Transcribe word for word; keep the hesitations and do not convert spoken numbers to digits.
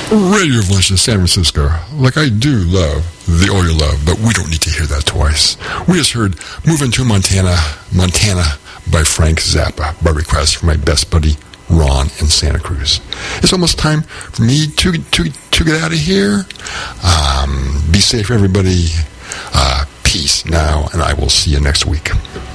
Radio Village in San Francisco. Like, I do love the All Your Love, but we don't need to hear that twice. We just heard Moving to Montana, Montana by Frank Zappa, by request from my best buddy, Ron in Santa Cruz. It's almost time for me to to, to get out of here. Um, be safe, everybody. Uh, peace now, and I will see you next week.